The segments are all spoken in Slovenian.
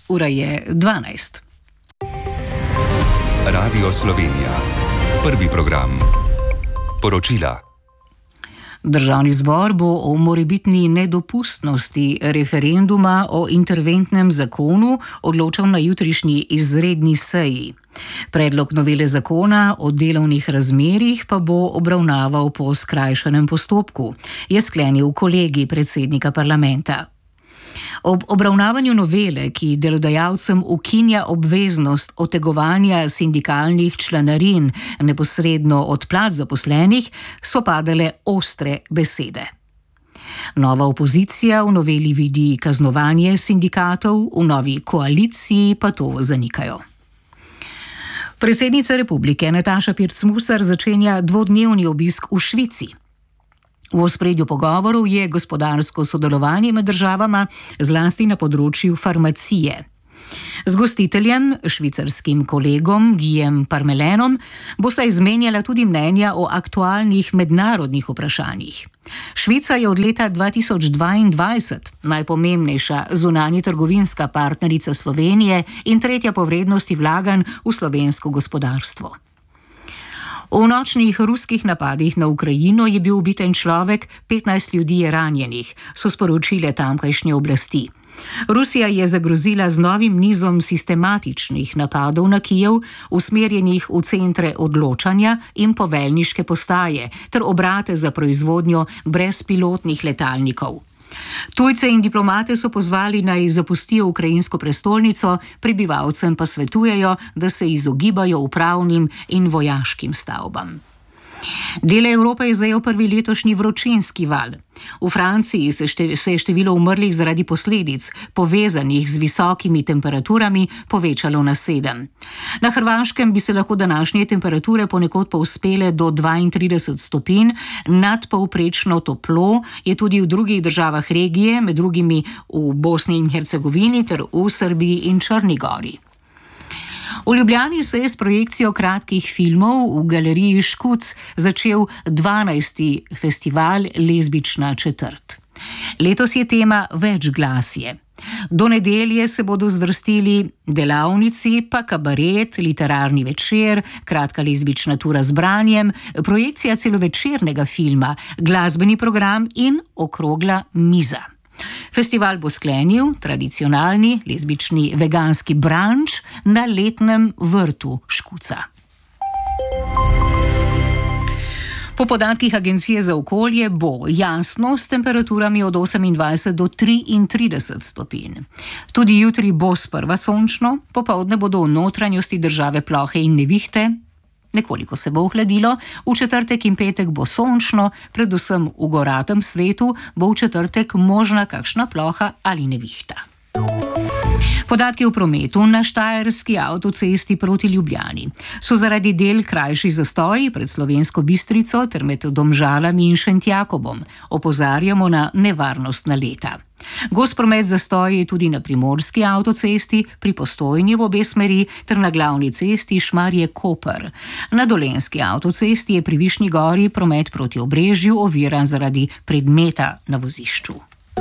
Ura je 12. Radio Slovenija. Prvi program. Poročila. Državni zbor bo o morebitni nedopustnosti referenduma o interventnem zakonu odločal na jutrišnji izredni seji. Predlog novele zakona o delovnih razmerjih pa bo obravnaval po skrajšanem postopku, je sklenil kolegij predsednika parlamenta. Ob obravnavanju novele, ki delodajalcem ukinja obveznost otegovanja sindikalnih članarin neposredno od plač zaposlenih, so padale ostre besede. Nova opozicija v noveli vidi kaznovanje sindikatov, v novi koaliciji pa to zanikajo. Predsednica republike Nataša Pirc Musar začenja dvodnevni obisk v Švici. V ospredju pogovorov je gospodarsko sodelovanje med državama, zlasti na področju farmacije. Z gostiteljem, švicarskim kolegom Guijem Parmelenom, bosta izmenjala tudi mnenja o aktualnih mednarodnih vprašanjih. Švica je od leta 2022 najpomembnejša zunanjetrgovinska partnerica Slovenije in tretja po vrednosti vlaganj v slovensko gospodarstvo. V nočnih ruskih napadih na Ukrajino je bil ubit en človek, 15 ljudi je ranjenih, so sporočile tamkajšnje oblasti. Rusija je zagrozila z novim nizom sistematičnih napadov na Kijev, usmerjenih v centre odločanja in poveljniške postaje ter obrate za proizvodnjo brezpilotnih letalnikov. Tujce in diplomate so pozvali naj zapustijo ukrajinsko prestolnico, prebivalcem pa svetujejo, da se izogibajo upravnim in vojaškim stavbam. Dele Evrope je zajel prvi letošnji vročinski val. V Franciji se je število umrlih zaradi posledic, povezanih z visokimi temperaturami, povečalo na 7. Na Hrvaškem bi se lahko današnje temperature ponekod povzpele do 32 stopinj, nadpovprečno toplo je tudi v drugih državah regije, med drugimi v Bosni in Hercegovini ter v Srbiji in Črni gori. V Ljubljani se je s projekcijo kratkih filmov v galeriji Škuc začel 12. festival Lezbična četrt. Letos je tema večglasje. Do nedelje se bodo zvrstili delavnici, pa kabaret, literarni večer, kratka lezbična tura z branjem, projekcija celovečernega filma, glasbeni program in okrogla miza. Festival bo sklenil tradicionalni lezbični veganski brunch na letnem vrtu Škuca. Po podatkih Agencije za okolje bo jasno s temperaturami od 28 do 33 stopinj. Tudi jutri bo sprva sončno, popoldne bodo v notranjosti države plohe in nevihte. Nekoliko se bo ohladilo, v četrtek in petek bo sončno, predvsem v goratem svetu bo v četrtek možna kakšna ploha ali nevihta. Podatki o prometu na štajerski avtocesti proti Ljubljani so zaradi del krajši zastoji pred Slovensko Bistrico ter med Domžalami in Šentjakobom. Opozarjamo na nevarnostna leta. Gost promet zastoji je tudi na primorski avtocesti, pri Postojni v obe smeri ter na glavni cesti Šmarje-Koper. Na dolenjski avtocesti je pri Višnji gori promet proti Obrežju oviran zaradi predmeta na vozišču.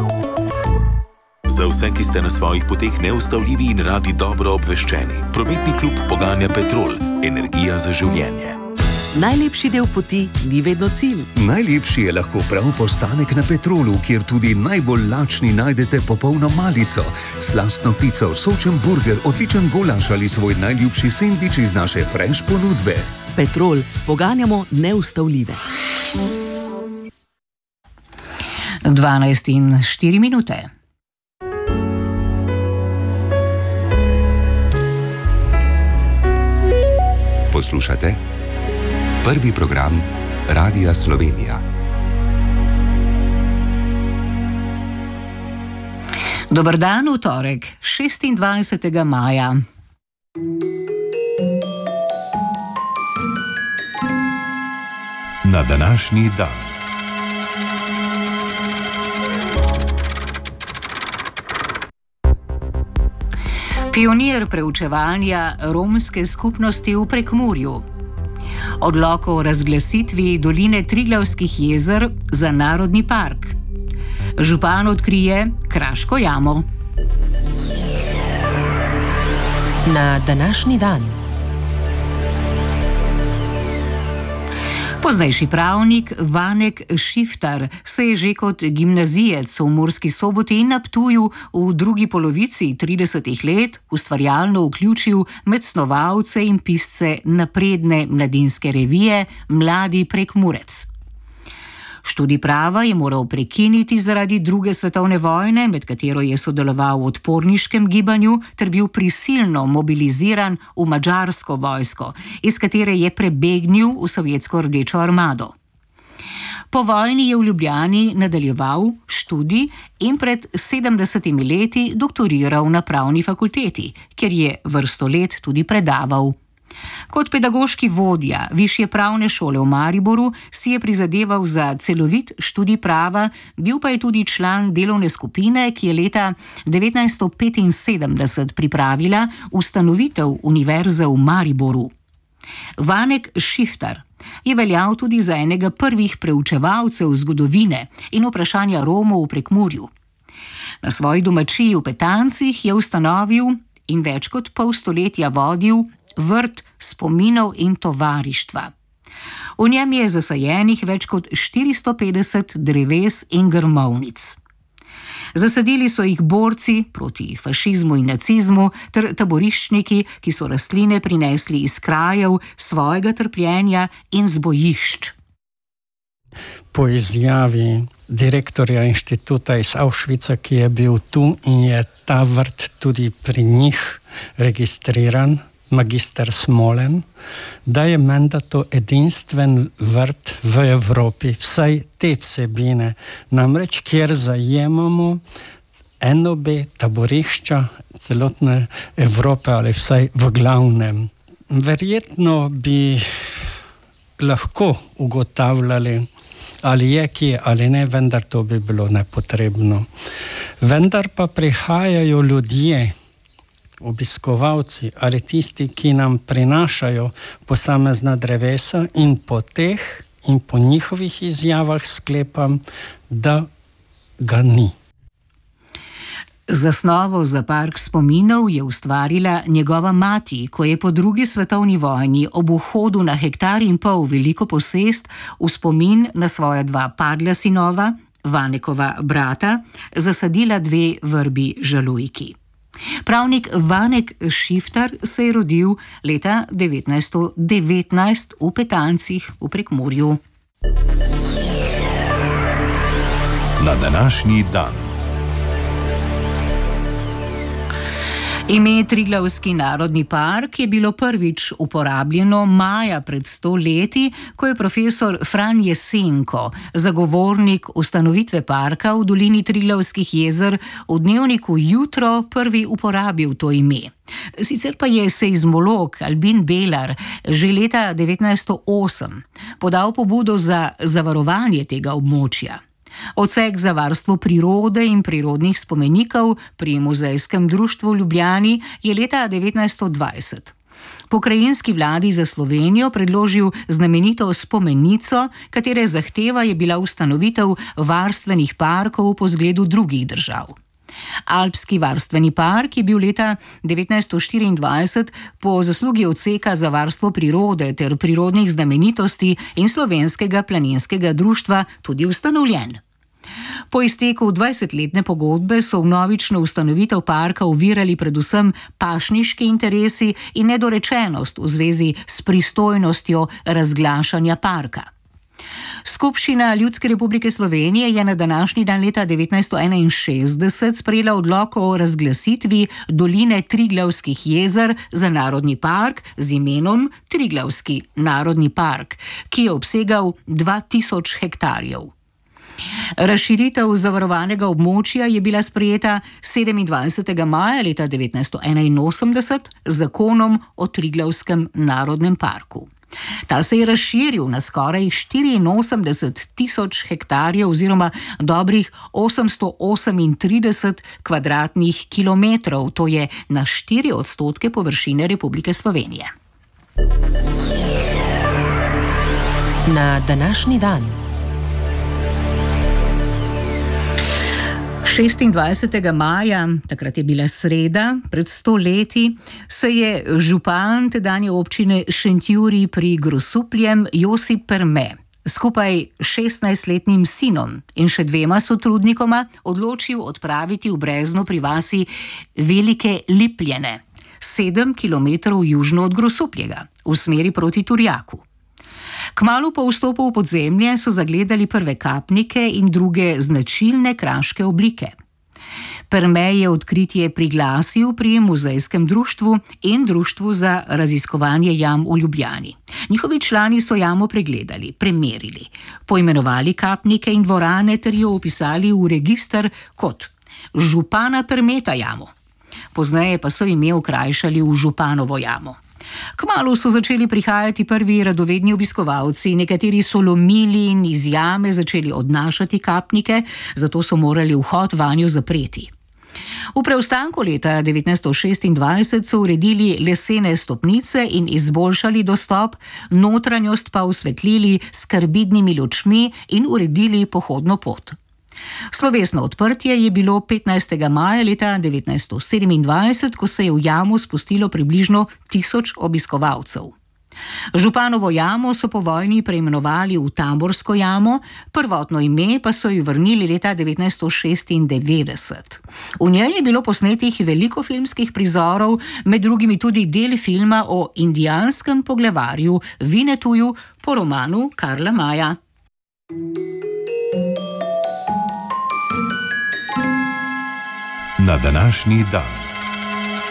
Za vse, ki ste na svojih poteh neustavljivi in radi dobro obveščeni, prometni klub poganja Petrol, energija za življenje. Najlepši del poti ni vedno cilj. Najlepši je lahko prav postanek na Petrolu, kjer tudi najbolj lačni najdete popolno malico, slastno pico, sočen burger, odličen golaš ali svoj najljubši sendvič iz naše fresh ponudbe. Petrol, poganjamo neustavljive. 12:04. Poslušate prvi program Radia Slovenija. Dober dan, v torek, 26. maja. Na današnji dan. Pionir preučevanja romske skupnosti v Prekmurju. Odlok o razglasitvi doline Triglavskih jezer za narodni park. Župan odkrije Kraško jamo. Na današnji dan. Poznejši pravnik Vanek Šiftar se je že kot gimnazijec v Murski Soboti in na Ptuju v drugi polovici 30. let ustvarjalno vključil med snovalce in pisce napredne mladinske revije Mladi Prekmurec. Študij prava je moral prekiniti zaradi druge svetovne vojne, med katero je sodeloval v odporniškem gibanju ter bil prisilno mobiliziran v madžarsko vojsko, iz katere je prebegnil v sovjetsko rdečo armado. Po vojni je v Ljubljani nadaljeval študij in pred 70 leti doktoriral na pravni fakulteti, kjer je vrsto let tudi predaval. Kot pedagoški vodja Višje pravne šole v Mariboru si je prizadeval za celovit študij prava, bil pa je tudi član delovne skupine, ki je leta 1975 pripravila ustanovitev Univerze v Mariboru. Vanek Šiftar je veljal tudi za enega prvih preučevalcev zgodovine in vprašanja Romov v Prekmurju. Na svoji domačiji v Petancih je ustanovil in več kot pol stoletja vodil vrt spominov in tovarištva. V njem je zasajenih več kot 450 dreves in grmovnic. Zasadili so jih borci proti fašizmu in nacizmu ter taboriščniki, ki so rastline prinesli iz krajev svojega trpljenja in z bojišč. Po izjavi direktorja inštituta iz Auschwitza, ki je bil tu in je ta vrt tudi pri njih registriran, magister Smolen, da je menda to edinstven vrt v Evropi, vsaj te vsebine, namreč kjer zajemamo NOB, taborišča celotne Evrope ali vsaj v glavnem. Verjetno bi lahko ugotavljali, ali je kje ali ne, vendar to bi bilo nepotrebno. Vendar pa prihajajo ljudje, obiskovalci ali tisti, ki nam prinašajo posamezna drevesa in po teh in po njihovih izjavah sklepam, da ga ni. Zasnovo za park spominov je ustvarila njegova mati, ko je po drugi svetovni vojni ob vhodu na 1,5 hektara veliko posest v spomin na svoja 2 padla sinova, Vanekova brata, zasadila 2 vrbi žalujki. Pravnik Vanek Šiftar se je rodil leta 1919 v Petancih v Prekmurju. Na današnji dan. Ime Triglavski narodni park je bilo prvič uporabljeno maja pred 100 leti, ko je profesor Fran Jesenko, zagovornik ustanovitve parka v dolini Triglavskih jezer, v dnevniku Jutro prvi uporabil to ime. Sicer pa je seizmolog Albin Belar že leta 1908 podal pobudo za zavarovanje tega območja. Odsek za varstvo prirode in prirodnih spomenikov pri Muzejskem društvu v Ljubljani je leta 1920 pokrajinski vladi za Slovenijo predložil znamenito spomenico, katere zahteva je bila ustanovitev varstvenih parkov po zgledu drugih držav. Alpski varstveni park je bil leta 1924 po zaslugi odseka za varstvo prirode ter prirodnih znamenitosti in Slovenskega planinskega društva tudi ustanovljen. Po izteku 20-letne pogodbe so vnovično ustanovitev parka ovirali predvsem pašniški interesi in nedorečenost v zvezi s pristojnostjo razglašanja parka. Skupščina Ljudske republike Slovenije je na današnji dan leta 1961 sprejela odlok o razglasitvi doline Triglavskih jezer za narodni park z imenom Triglavski narodni park, ki je obsegal 2000 hektarjev. Razširitev zavarovanega območja je bila sprejeta 27. maja leta 1981 z zakonom o Triglavskem narodnem parku. Ta se je razširil na skoraj 84 000 hektarjev oziroma dobrih 838 kvadratnih kilometrov, to je na 4% površine Republike Slovenije. Na današnji dan. 26. maja, takrat je bila sreda, pred 100 leti, se je župan tedanje občine Šentjurij pri Grosupljem Josip Perme skupaj s 16-letnim sinom in še 2 sotrudnikoma odločil odpraviti v brezno pri vasi Velike Lipljene, 7 kilometrov južno od Grosupljega, v smeri proti Turjaku. Kmalu po vstopu v podzemlje so zagledali prve kapnike in druge značilne kraške oblike. Perme je odkritje priglasil pri Muzejskem društvu in Društvu za raziskovanje jam v Ljubljani. Njihovi člani so jamo pregledali, premerili, poimenovali kapnike in dvorane ter jo vpisali v register kot župana Permeta jamo. Pozneje pa so ime okrajšali v Županovo jamo. Kmalu so začeli prihajati prvi radovedni obiskovalci, nekateri so lomili in iz jame začeli odnašati kapnike, zato so morali vhod vanjo zapreti. V preostanku leta 1926 so uredili lesene stopnice in izboljšali dostop, notranjost pa osvetlili s karbidnimi lučmi in uredili pohodno pot. Slovesno odprtje je bilo 15. maja leta 1927, ko se je v jamo spustilo približno 1000 obiskovalcev. Županovo jamo so po vojni preimenovali v Tamborsko jamo, prvotno ime pa so ji vrnili leta 1996. V njej je bilo posnetih veliko filmskih prizorov, med drugimi tudi del filma o indijanskem poglevarju Vinetuju po romanu Karla Maya. Na današnji dan.